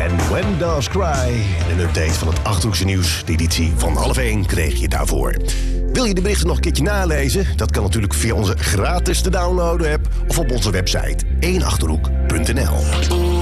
en When Doves Cry. Een update van het Achterhoekse Nieuws. De editie van 12:30 kreeg je daarvoor. Wil je de berichten nog een keertje nalezen? Dat kan natuurlijk via onze gratis te downloaden app of op onze website 1achterhoek.nl.